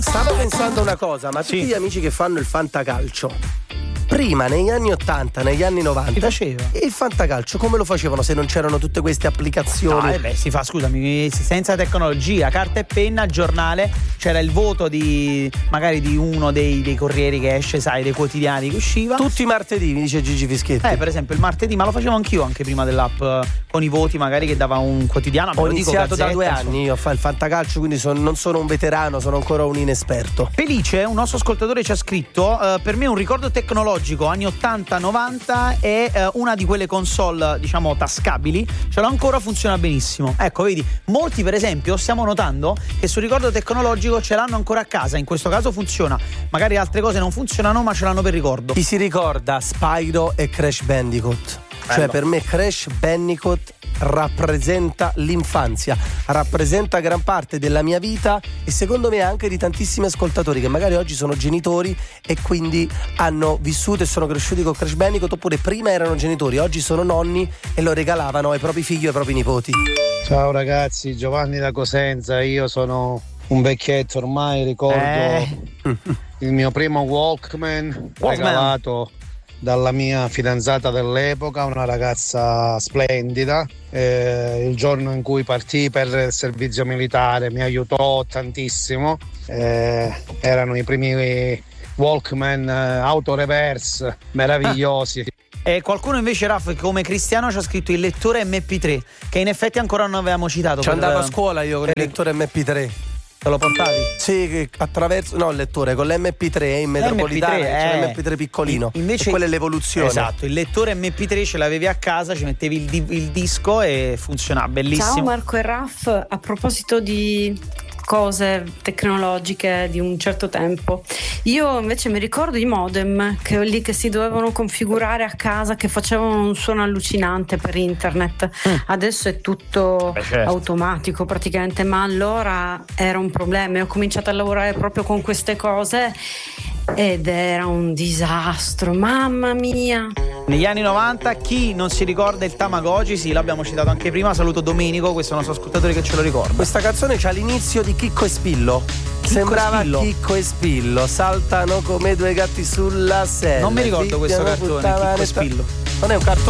Stavo pensando una cosa, ma tutti gli amici che fanno il fantacalcio, prima negli anni 80, negli anni 90 faceva? E il fantacalcio come lo facevano se non c'erano tutte queste applicazioni? Si fa, scusami, senza tecnologia, carta e penna, giornale, c'era il voto magari di uno dei corrieri che esce, sai, dei quotidiani che usciva. Tutti i martedì, mi dice Gigi Fischetti. Per esempio il martedì, ma lo facevo anch'io anche prima dell'app, con i voti magari che dava un quotidiano. Ho iniziato da 2 anni io a fare il fantacalcio, quindi non sono un veterano, sono ancora un inesperto. Felice, un nostro ascoltatore ci ha scritto: per me un ricordo tecnologico anni 80-90 è una di quelle console, diciamo, tascabili, ce l'ho ancora, funziona benissimo. Ecco, vedi, molti per esempio stiamo notando che sul ricordo tecnologico ce l'hanno ancora a casa, in questo caso funziona, magari altre cose non funzionano ma ce l'hanno per ricordo. Chi si ricorda Spyro e Crash Bandicoot? Cioè, per me Crash Bandicoot rappresenta l'infanzia, rappresenta gran parte della mia vita e secondo me anche di tantissimi ascoltatori che magari oggi sono genitori e quindi hanno vissuto e sono cresciuti con Crash Bandicoot, oppure prima erano genitori, oggi sono nonni e lo regalavano ai propri figli e ai propri nipoti. Ciao ragazzi, Giovanni da Cosenza, io sono un vecchietto ormai, ricordo il mio primo Walkman regalato dalla mia fidanzata dell'epoca, una ragazza splendida. Il giorno in cui partì per il servizio militare mi aiutò tantissimo. Erano i primi Walkman autoreverse meravigliosi. E qualcuno invece, Raff, come Cristiano ci ha scritto il lettore MP3, che in effetti ancora non avevamo citato. Ci andavo a scuola io con il lettore MP3. Te lo portavi? Sì, attraverso, no, il lettore con l'M3 in metropolitana, c'è l'M3 piccolino. Invece quella è l'evoluzione. Esatto, il lettore MP3 ce l'avevi a casa, ci mettevi il disco e funzionava, bellissimo. Ciao Marco e Raff, a proposito di cose tecnologiche di un certo tempo, io invece mi ricordo i modem che si dovevano configurare a casa, che facevano un suono allucinante per internet. Adesso è tutto automatico praticamente, ma allora era un problema e ho cominciato a lavorare proprio con queste cose ed era un disastro, mamma mia. Negli anni 90, chi non si ricorda il Tamagotchi? Sì, l'abbiamo citato anche prima, saluto Domenico, questo è il nostro ascoltatore che ce lo ricorda. Questa canzone c'ha l'inizio di Chicco e Spillo. Sembrava Chicco e Spillo, saltano come due gatti sulla sella. Non mi ricordo questo cartone, Chicco e Spillo. Non è un cartone?